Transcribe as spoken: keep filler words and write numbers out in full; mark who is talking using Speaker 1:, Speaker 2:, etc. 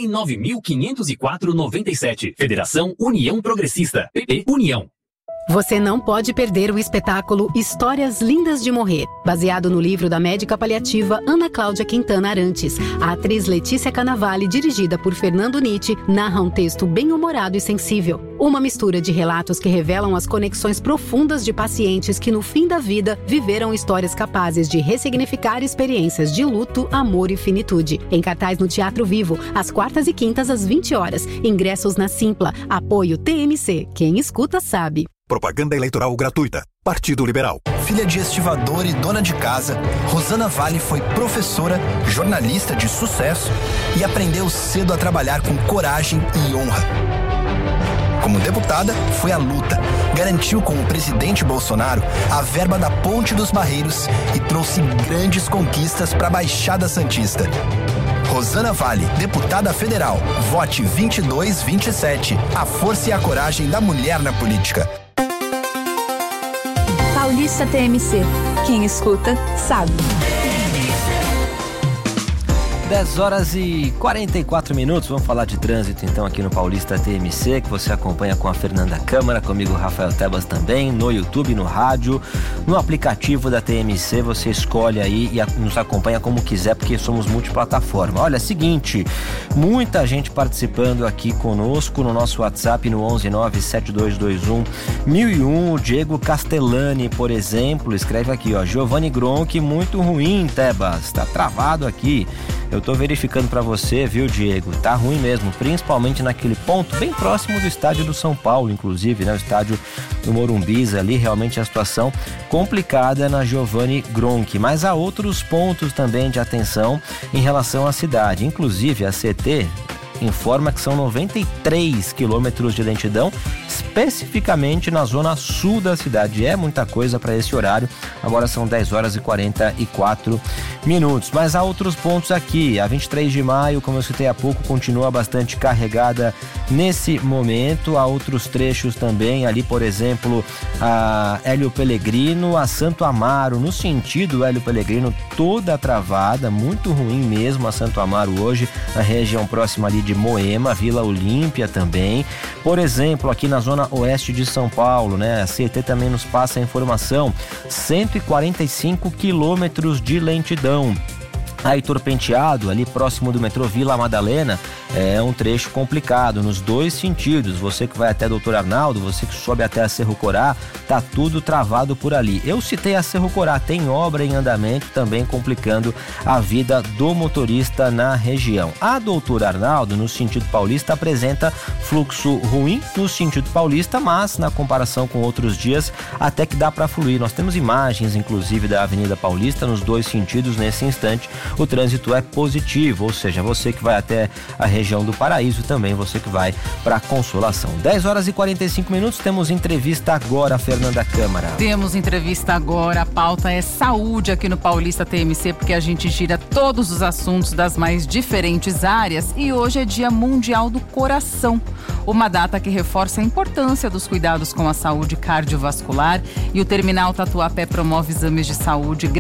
Speaker 1: nove mil quinhentos e quatro, noventa e sete. Federação União Progressista. P P União.
Speaker 2: Você não pode perder o espetáculo Histórias Lindas de Morrer, baseado no livro da médica paliativa Ana Cláudia Quintana Arantes. A atriz Letícia Cannavale, dirigida por Fernando Nitti, narra um texto bem-humorado e sensível. Uma mistura de relatos que revelam as conexões profundas de pacientes que, no fim da vida, viveram histórias capazes de ressignificar experiências de luto, amor e finitude. Em cartaz no Teatro Vivo, às quartas e quintas às vinte horas. Ingressos na Simpla. Apoio T M C. Quem escuta sabe.
Speaker 3: Propaganda eleitoral gratuita. Partido Liberal.
Speaker 4: Filha de estivador e dona de casa, Rosana Vale foi professora, jornalista de sucesso e aprendeu cedo a trabalhar com coragem e honra. Como deputada, foi à luta, garantiu com o presidente Bolsonaro a verba da Ponte dos Barreiros e trouxe grandes conquistas para a Baixada Santista. Rosana Vale, deputada federal. Vote vinte e dois vinte e sete. A força e a coragem da mulher na política.
Speaker 5: Paulista T M C. Quem escuta, sabe.
Speaker 6: dez horas e quarenta e quatro minutos, vamos falar de trânsito então aqui no Paulista T M C, que você acompanha com a Fernanda Câmara, comigo Rafael Tebas também, no YouTube, no rádio, no aplicativo da T M C, você escolhe aí e nos acompanha como quiser, porque somos multiplataforma. Olha, seguinte, muita gente participando aqui conosco no nosso WhatsApp no onze nove sete dois dois um mil e um, o Diego Castellani, por exemplo, escreve aqui, ó, Giovanni Gronchi, muito ruim, Tebas, tá travado aqui. Eu tô verificando pra você, viu, Diego? Tá ruim mesmo, principalmente naquele ponto bem próximo do estádio do São Paulo, inclusive, né? O estádio do Morumbis ali, realmente a situação complicada na Giovanni Gronchi. Mas há outros pontos também de atenção em relação à cidade. Inclusive, a C T informa que são noventa e três quilômetros de lentidão, especificamente na zona sul da cidade. É muita coisa para esse horário. Agora são dez horas e quarenta e quatro minutos. Mas há outros pontos aqui. A vinte e três de maio, como eu citei há pouco, continua bastante carregada nesse momento. Há outros trechos também, ali, por exemplo, a Hélio Pellegrino, a Santo Amaro, no sentido Hélio Pellegrino, toda travada, muito ruim mesmo a Santo Amaro hoje, na região próxima ali de Moema, Vila Olímpia também. Por exemplo, aqui na zona oeste de São Paulo, né? A C T também nos passa a informação, cento e quarenta e cinco quilômetros de lentidão. Heitor Penteado, ali próximo do metrô Vila Madalena, é um trecho complicado nos dois sentidos. Você que vai até Doutor Arnaldo, você que sobe até a Cerro Corá, tá tudo travado por ali. Eu citei a Cerro Corá, tem obra em andamento também complicando a vida do motorista na região. A Doutor Arnaldo, no sentido paulista, apresenta fluxo ruim no sentido paulista, mas na comparação com outros dias até que dá para fluir. Nós temos imagens, inclusive, da Avenida Paulista nos dois sentidos nesse instante. O trânsito é positivo, ou seja, você que vai até a região do Paraíso, também você que vai para a Consolação. dez horas e quarenta e cinco minutos, temos entrevista agora, Fernanda Câmara.
Speaker 7: Temos entrevista agora, a pauta é saúde aqui no Paulista T M C, porque a gente gira todos os assuntos das mais diferentes áreas e hoje é Dia Mundial do Coração, uma data que reforça a importância dos cuidados com a saúde cardiovascular, e o Terminal Tatuapé promove exames de saúde